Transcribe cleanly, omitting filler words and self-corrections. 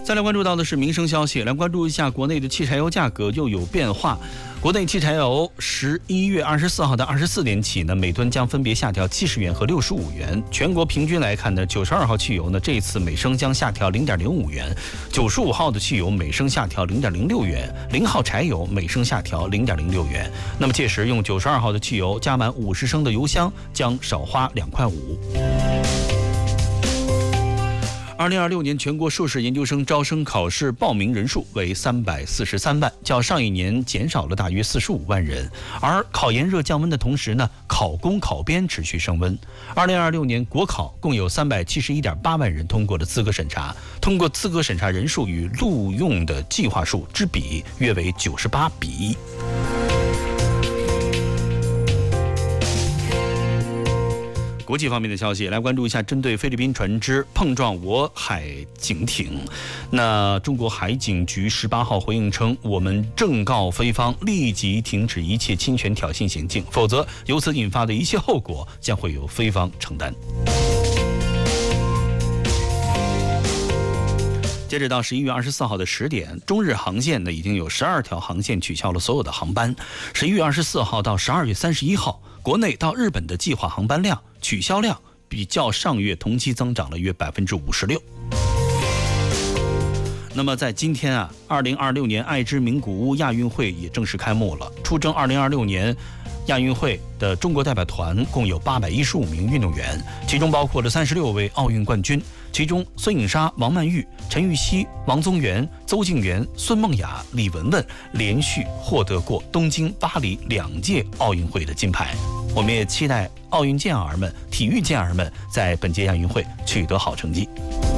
再来关注到的是民生消息，来关注一下国内的汽柴油价格又有变化。国内汽柴油11月24号到24点起呢，每吨将分别下调70元和65元。全国平均来看呢，92号汽油呢这次每升将下调0.05元，95号的汽油每升下调0.06元，0号柴油每升下调0.06元。那么届时用92号的汽油加满50升的油箱将少花2块5。2026年全国硕士研究生招生考试报名人数为343万，较上一年减少了大约45万人。而考研热降温的同时呢，考公考编持续升温。2026年国考共有371.8万人通过了资格审查，通过资格审查人数与录用的计划数之比约为98:1。国际方面的消息，来关注一下针对菲律宾船只碰撞我海警艇。那中国海警局18号回应称，我们正告菲方立即停止一切侵权挑衅行径，否则由此引发的一切后果将会由菲方承担。截止到11月24号的10点，中日航线呢已经有12条航线取消了所有的航班。11月24号到12月31号，国内到日本的计划航班量取消量比较上月同期增长了约56%。那么在今天啊，2026年爱知名古屋亚运会也正式开幕了。出征2026年亚运会的中国代表团共有815名运动员，其中包括了36位奥运冠军，其中孙颖莎、王曼玉、陈芋汐、王宗源、邹敬园、孙梦雅、李雯雯连续获得过东京、巴黎2届奥运会的金牌。我们也期待奥运健儿们、体育健儿们在本届亚运会取得好成绩。